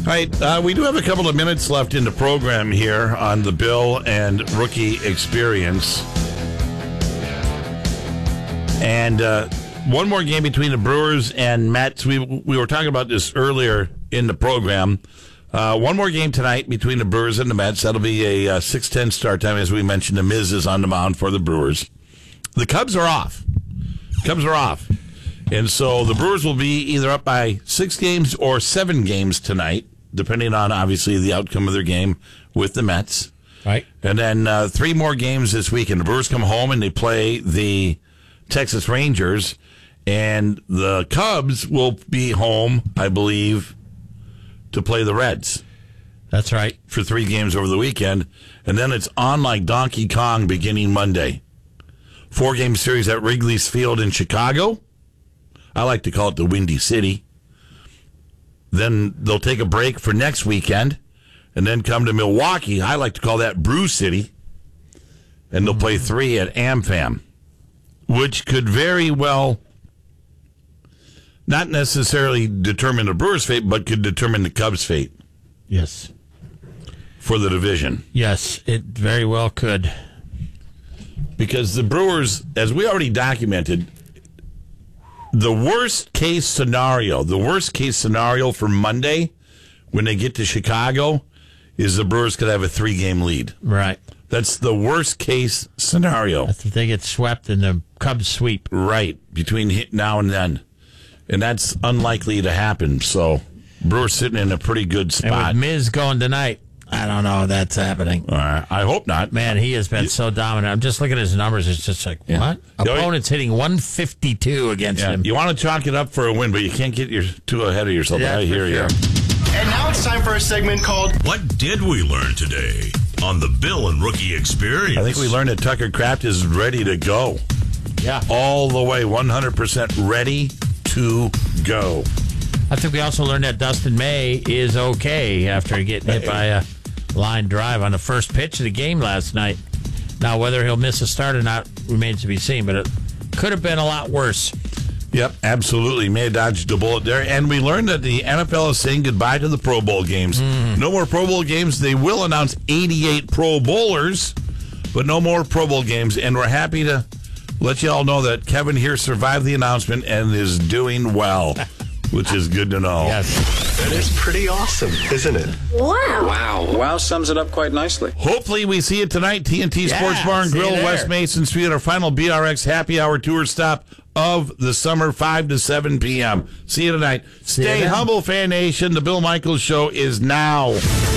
All right, we do have a couple of minutes left in the program here on the Bill and Rookie Experience. And one more game between the Brewers and Mets. We were talking about this earlier in the program. One more game tonight between the Brewers and the Mets. That'll be a 6:10 start time. As we mentioned, the Miz is on the mound for the Brewers. The Cubs are off. And so the Brewers will be either up by 6 games or 7 games tonight, depending on, obviously, the outcome of their game with the Mets. Right. And then 3 more games this weekend. The Brewers come home and they play the Texas Rangers. And the Cubs will be home, I believe, to play the Reds. That's right. For 3 games over the weekend. And then it's on like Donkey Kong beginning Monday. 4-game series at Wrigley's Field in Chicago. I like to call it the Windy City. Then they'll take a break for next weekend and then come to Milwaukee. I like to call that Brew City. And they'll play 3 at AmFam, which could very well not necessarily determine the Brewers' fate, but could determine the Cubs' fate. Yes. For the division. Yes, it very well could. Because the Brewers, as we already documented, the worst case scenario for Monday when they get to Chicago is the Brewers could have a 3-game lead. Right. That's the worst case scenario. That's if they get swept in the Cubs sweep. Right. Between now and then. And that's unlikely to happen. So Brewers sitting in a pretty good spot. And with Miz going tonight, I don't know if that's happening. I hope not. Man, he has been so dominant. I'm just looking at his numbers. It's just like, what? Opponent's hitting 152 against him. You want to chalk it up for a win, but you can't get too ahead of yourself. Yeah, I hear you. And now it's time for a segment called What Did We Learn Today? On the Bill and Rookie Experience. I think we learned that Tucker Kraft is ready to go. Yeah. All the way, 100% ready to go. I think we also learned that Dustin May is okay after getting hit by a line drive on the first pitch of the game last night. Now, whether he'll miss a start or not remains to be seen, but it could have been a lot worse. Yep, absolutely. May have dodged a bullet there. And we learned that the NFL is saying goodbye to the Pro Bowl games. No more Pro Bowl games. They will announce 88 Pro Bowlers, but no more Pro Bowl games. And we're happy to let you all know that Kevin here survived the announcement and is doing well, which is good to know. Yes. That is pretty awesome, isn't it? Wow sums it up quite nicely. Hopefully we see it tonight. TNT Sports Bar and Grill, West Mason Street, our final BRX Happy Hour tour stop of the summer, 5 to 7 p.m. See you tonight. Stay humble, Fan Nation. The Bill Michaels Show is now.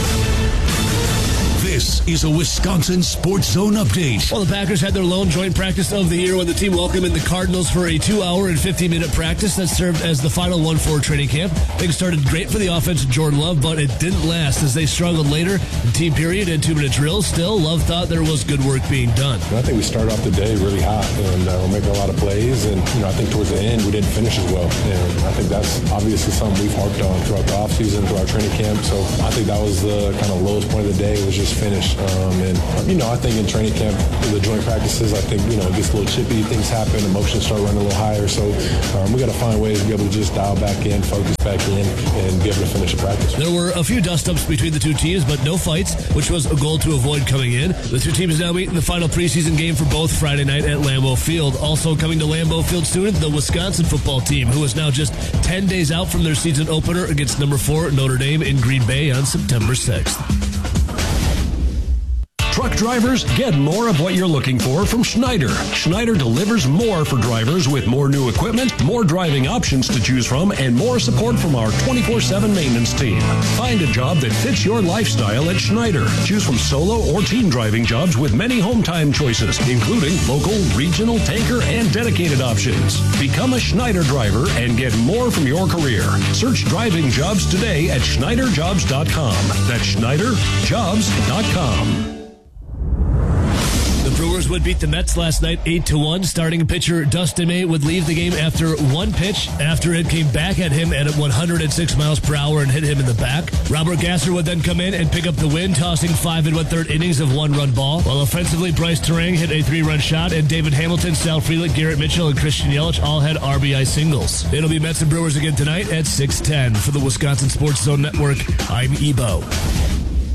This is a Wisconsin Sports Zone update. Well, the Packers had their lone joint practice of the year when the team welcomed in the Cardinals for a 2-hour and 50-minute practice that served as the final one for training camp. Things started great for the offense of Jordan Love, but it didn't last as they struggled later in team period and 2-minute drills. Still, Love thought there was good work being done. I think we started off the day really hot, and we're making a lot of plays, and I think towards the end we didn't finish as well. And I think that's obviously something we've harped on throughout the offseason, throughout training camp. So I think that was the kind of lowest point of the day, was just finish. And I think in training camp, the joint practices, I think, it gets a little chippy, things happen, emotions start running a little higher. So we got to find ways to be able to just dial back in, focus back in, and be able to finish the practice. There were a few dust-ups between the two teams, but no fights, which was a goal to avoid coming in. The two teams now meet in the final preseason game for both Friday night at Lambeau Field. Also coming to Lambeau Field soon, the Wisconsin football team, who is now just 10 days out from their season opener against number 4 Notre Dame in Green Bay on September 6th. Truck drivers, get more of what you're looking for from Schneider. Schneider delivers more for drivers with more new equipment, more driving options to choose from, and more support from our 24/7 maintenance team. Find a job that fits your lifestyle at Schneider. Choose from solo or team driving jobs with many home time choices, including local, regional, tanker, and dedicated options. Become a Schneider driver and get more from your career. Search driving jobs today at SchneiderJobs.com. That's SchneiderJobs.com. Brewers would beat the Mets last night 8-1. Starting pitcher Dustin May would leave the game after one pitch after it came back at him at 106 miles per hour and hit him in the back. Robert Gasser would then come in and pick up the win, tossing 5 1/3 innings of one-run ball. While offensively, Bryce Terang hit a 3-run shot, and David Hamilton, Sal Frelick, Garrett Mitchell, and Christian Yelich all had RBI singles. It'll be Mets and Brewers again tonight at 6:10. For the Wisconsin Sports Zone Network, I'm Ebo.